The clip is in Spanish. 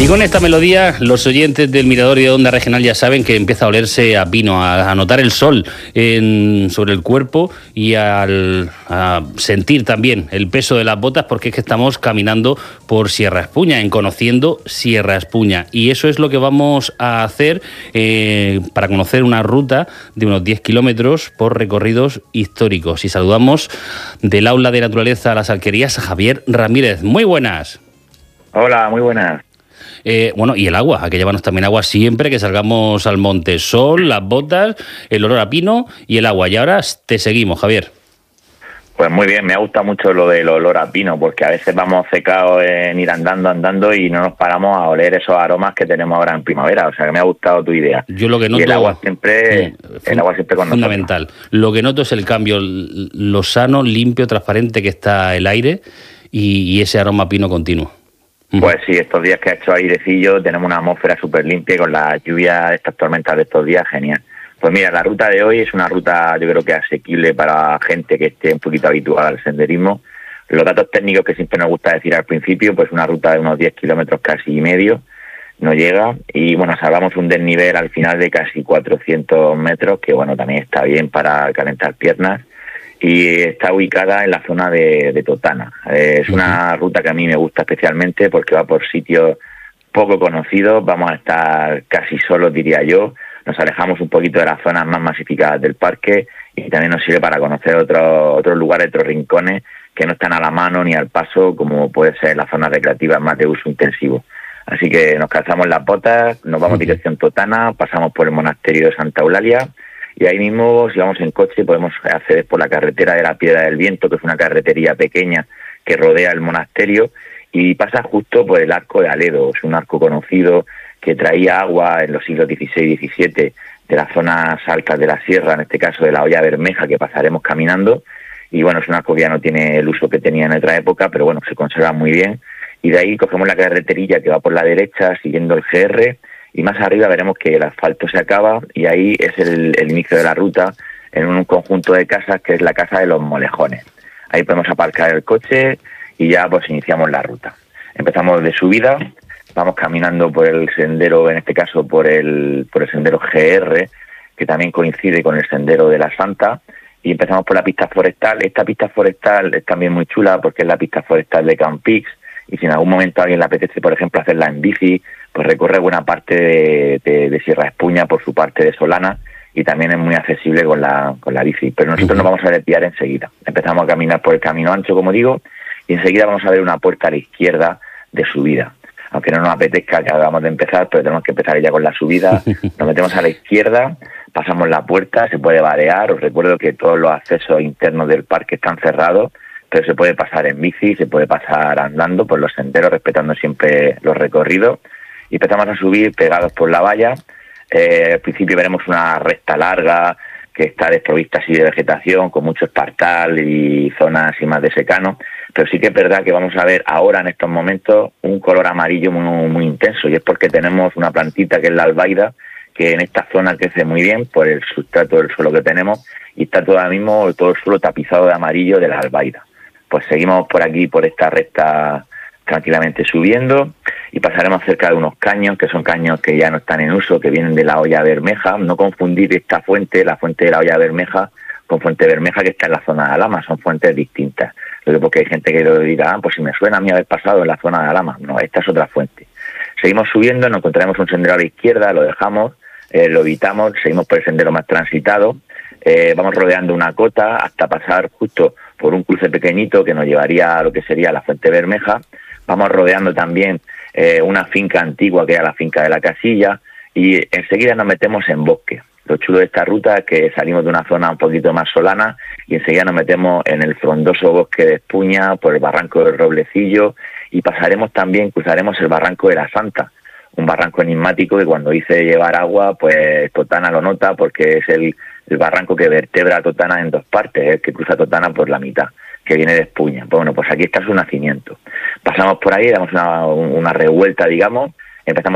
Y con esta melodía, los oyentes del Mirador y de Onda Regional ya saben que empieza a olerse a pino, a notar el sol sobre el cuerpo y a sentir también el peso de las botas, porque es que estamos caminando por Sierra Espuña, en conociendo Sierra Espuña. Y eso es lo que vamos a hacer para conocer una ruta de unos 10 kilómetros por recorridos históricos. Y saludamos del Aula de Naturaleza a las Alquerías a Javier Ramírez. Muy buenas. Hola, muy buenas. Bueno, y el agua, hay que llevarnos también agua siempre que salgamos al monte. Sol, las botas, el olor a pino y el agua. Y ahora te seguimos, Javier. Pues muy bien, me ha gustado mucho lo del olor a pino, porque a veces vamos secados en ir andando y no nos paramos a oler esos aromas que tenemos ahora en primavera. O sea que me ha gustado tu idea. Yo lo que noto, y el agua siempre con fundamental. nosotros. Lo que noto es el cambio, lo sano, limpio, transparente que está el aire y ese aroma a pino continuo. Pues sí, estos días que ha hecho airecillo tenemos una atmósfera súper limpia y con las lluvias, estas tormentas de estos días, genial. Pues mira, la ruta de hoy es una ruta yo creo que asequible para gente que esté un poquito habituada al senderismo. Los datos técnicos que siempre nos gusta decir al principio, pues una ruta de unos 10 kilómetros casi y medio, no llega. Y bueno, salvamos un desnivel al final de casi 400 metros, que bueno, también está bien para calentar piernas. Y está ubicada en la zona de Totana. Es una ruta que a mí me gusta especialmente porque va por sitios poco conocidos, vamos a estar casi solos, diría yo. Nos alejamos un poquito de las zonas más masificadas del parque y también nos sirve para conocer otros lugares, otros rincones que no están a la mano ni al paso, como puede ser las zonas recreativas más de uso intensivo. Así que nos calzamos las botas, nos vamos dirección Totana, pasamos por el monasterio de Santa Eulalia. Y ahí mismo, si vamos en coche, podemos acceder por la carretera de la Piedra del Viento, que es una carretería pequeña que rodea el monasterio, y pasa justo por el Arco de Aledo. Es un arco conocido que traía agua en los siglos XVI y XVII de las zonas altas de la sierra, en este caso de la Hoya Bermeja, que pasaremos caminando. Y bueno, es un arco que ya no tiene el uso que tenía en otra época, pero bueno, se conserva muy bien. Y de ahí cogemos la carreterilla que va por la derecha, siguiendo el GR, y más arriba veremos que el asfalto se acaba y ahí es el inicio de la ruta en un conjunto de casas que es la Casa de los Molejones. Ahí podemos aparcar el coche y ya pues iniciamos la ruta. Empezamos de subida, vamos caminando por el sendero, en este caso por el sendero GR, que también coincide con el sendero de la Santa, y empezamos por la pista forestal. Esta pista forestal es también muy chula porque es la pista forestal de Campix, y si en algún momento a alguien le apetece, por ejemplo, hacerla en bici, pues recorre buena parte de Sierra Espuña por su parte de Solana y también es muy accesible con la bici. Pero nosotros nos vamos a desviar enseguida. Empezamos a caminar por el camino ancho, como digo, y enseguida vamos a ver una puerta a la izquierda de subida. Aunque no nos apetezca que acabamos de empezar, pero tenemos que empezar ya con la subida. Nos metemos a la izquierda, pasamos la puerta, se puede varear. Os recuerdo que todos los accesos internos del parque están cerrados, pero se puede pasar en bici, se puede pasar andando por los senderos, respetando siempre los recorridos. Y empezamos a subir pegados por la valla. Al principio veremos una recta larga que está desprovista así de vegetación, con mucho espartal y zonas así más de secano. Pero sí que es verdad que vamos a ver ahora en estos momentos un color amarillo muy, muy intenso, y es porque tenemos una plantita que es la albaida, que en esta zona crece muy bien por el sustrato del suelo que tenemos, y está todo el suelo tapizado de amarillo de la albaida. Pues seguimos por aquí, por esta recta, tranquilamente subiendo, y pasaremos cerca de unos caños, que son caños que ya no están en uso, que vienen de la Hoya Bermeja. No confundir esta fuente, la fuente de la Hoya Bermeja, con Fuente Bermeja, que está en la zona de Alhama. Son fuentes distintas. Lo que porque hay gente que lo dirá, pues si me suena a mí haber pasado en la zona de Alhama. No, esta es otra fuente. Seguimos subiendo, nos encontraremos un sendero a la izquierda, lo dejamos, lo evitamos, seguimos por el sendero más transitado, vamos rodeando una cota hasta pasar justo por un cruce pequeñito que nos llevaría a lo que sería la Fuente Bermeja. Vamos rodeando también una finca antigua que era la finca de la Casilla, y enseguida nos metemos en bosque. Lo chulo de esta ruta es que salimos de una zona un poquito más solana y enseguida nos metemos en el frondoso bosque de Espuña, por el barranco del Roblecillo, y cruzaremos el barranco de la Santa, un barranco enigmático que cuando dice llevar agua, pues Totana lo nota porque es el barranco que vertebra a Totana en dos partes, el que cruza Totana por la mitad, que viene de Espuña. Bueno, pues aquí está su nacimiento. Pasamos por ahí, damos una revuelta, digamos, empezamos